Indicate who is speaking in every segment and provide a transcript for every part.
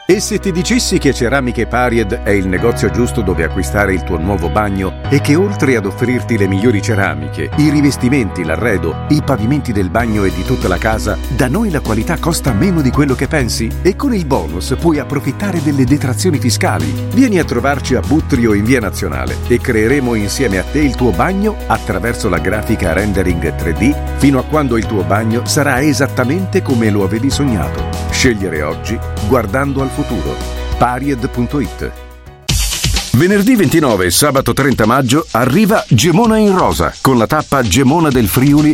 Speaker 1: E se ti dicessi che Ceramiche Pariad è il negozio giusto dove acquistare il tuo nuovo bagno e che oltre ad offrirti le migliori ceramiche, i rivestimenti, l'arredo, i pavimenti del bagno e di tutta la casa, da noi la qualità costa meno di quello che pensi? E con il bonus puoi approfittare delle detrazioni fiscali. Vieni a trovarci a Buttrio in Via Nazionale e creeremo insieme a te il tuo bagno attraverso la grafica rendering 3D fino a quando il tuo bagno sarà esattamente come lo avevi sognato. Scegliere oggi guardando al futuro. Pariad.it. Venerdì 29 e sabato 30 maggio arriva Gemona in Rosa con la tappa Gemona del Friuli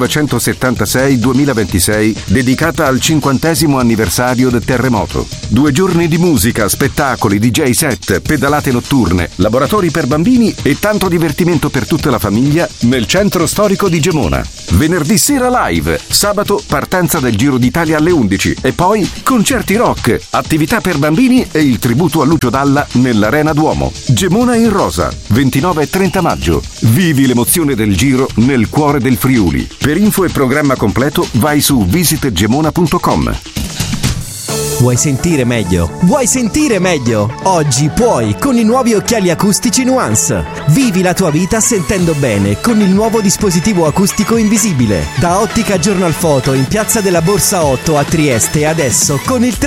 Speaker 1: 1976-2026 dedicata al 50° anniversario del terremoto. 2 giorni di musica, spettacoli, DJ set, pedalate notturne, laboratori per bambini e tanto divertimento per tutta la famiglia nel centro storico di Gemona. Venerdì sera live, sabato partenza del Giro d'Italia alle 11 e poi concerti rock, attività per bambini e il tributo a Lucio Dalla nell'Arena Duomo. Gemona in Rosa, 29 e 30 maggio. Vivi l'emozione del Giro nel cuore del Friuli. Per info e programma completo vai su visitgemona.com.
Speaker 2: Vuoi sentire meglio? Vuoi sentire meglio? Oggi puoi con i nuovi occhiali acustici Nuance. Vivi la tua vita sentendo bene con il nuovo dispositivo acustico invisibile. Da Ottica Journal Photo in Piazza della Borsa 8 a Trieste adesso con il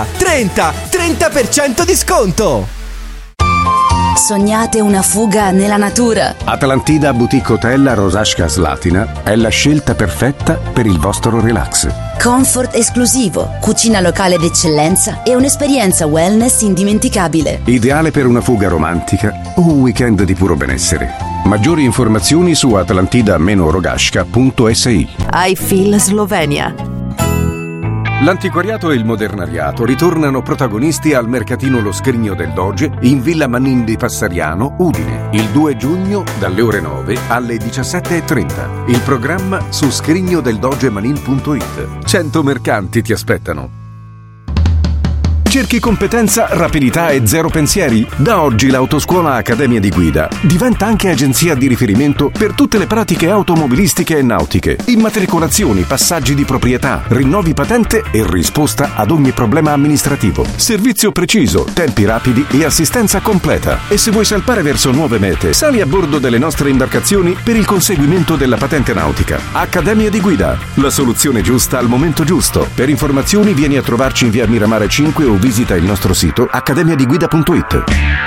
Speaker 2: 30% di sconto!
Speaker 3: Sognate una fuga nella natura?
Speaker 1: Atlantida Boutique Hotel a Rosasca Slatina è la scelta perfetta per il vostro relax.
Speaker 3: Comfort esclusivo, cucina locale d'eccellenza e un'esperienza wellness indimenticabile.
Speaker 1: Ideale per una fuga romantica o un weekend di puro benessere. Maggiori informazioni su atlantida-rogasca.si.
Speaker 4: I Feel Slovenia.
Speaker 1: L'antiquariato e il modernariato ritornano protagonisti al mercatino Lo Scrigno del Doge in Villa Manin di Passariano, Udine, il 2 giugno dalle ore 9 alle 17:30. Il programma su scrignodeldogeManin.it. 100 mercanti ti aspettano. Cerchi competenza, rapidità e zero pensieri? Da oggi l'Autoscuola Accademia di Guida diventa anche agenzia di riferimento per tutte le pratiche automobilistiche e nautiche, immatricolazioni, passaggi di proprietà, rinnovi patente e risposta ad ogni problema amministrativo. Servizio preciso, tempi rapidi e assistenza completa. E se vuoi salpare verso nuove mete, sali a bordo delle nostre imbarcazioni per il conseguimento della patente nautica. Accademia di Guida, la soluzione giusta al momento giusto. Per informazioni vieni a trovarci in via Miramare 5 o visita il nostro sito accademiadigguida.it.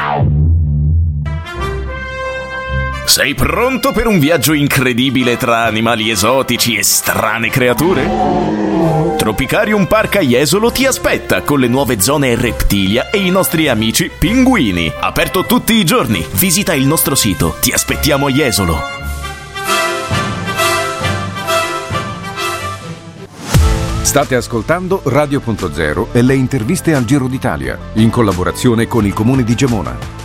Speaker 5: Sei pronto per un viaggio incredibile tra animali esotici e strane creature? Tropicarium Park a Jesolo ti aspetta con le nuove zone reptilia e i nostri amici pinguini. Aperto tutti i giorni. Visita il nostro sito. Ti aspettiamo a Jesolo.
Speaker 1: State ascoltando Radio.0 e le interviste al Giro d'Italia in collaborazione con il Comune di Gemona.